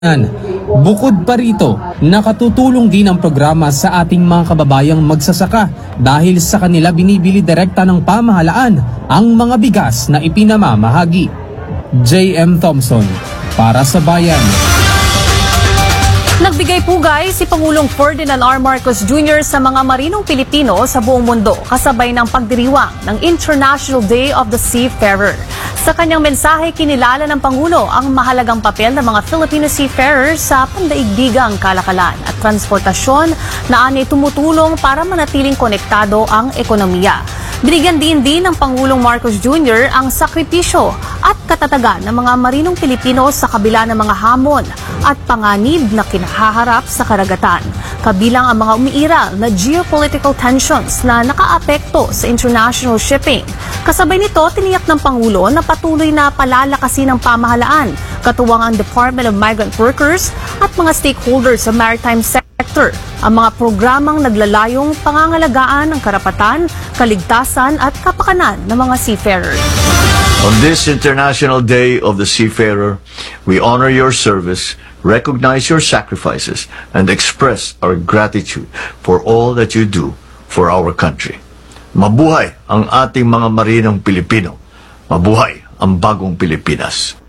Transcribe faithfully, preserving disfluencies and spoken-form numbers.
Bukod pa rito, nakatutulong din ang programa sa ating mga kababayang magsasaka dahil sa kanila binibili direkta ng pamahalaan ang mga bigas na ipinamamahagi. J M Thompson, para sa Bayan. Nagbigay pugay si Pangulong Ferdinand R. Marcos Junior sa mga marinong Pilipino sa buong mundo kasabay ng pagdiriwang ng International Day of the Seafarer. Sa kanyang mensahe, kinilala ng Pangulo ang mahalagang papel ng mga Filipino seafarers sa pandaigdigang kalakalan at transportasyon na anay tumutulong para manatiling konektado ang ekonomiya. Binigyan din din ng Pangulong Marcos Junior ang sakripisyo at katatagan ng mga marinong Pilipino sa kabila ng mga hamon at panganib na kinahaharap sa karagatan, kabilang ang mga umiiral na geopolitical tensions na nakaapekto sa international shipping. Kasabay nito, tiniyak ng Pangulo na patuloy na palalakasin ng pamahalaan, katuwang ang Department of Migrant Workers at mga stakeholders sa maritime sector, ang mga programang naglalayong pangangalagaan ng karapatan, kaligtasan at kapakanan ng mga seafarers. On this International Day of the Seafarer, we honor your service, recognize your sacrifices, and express our gratitude for all that you do for our country. Mabuhay ang ating mga marinong Pilipino. Mabuhay ang bagong Pilipinas.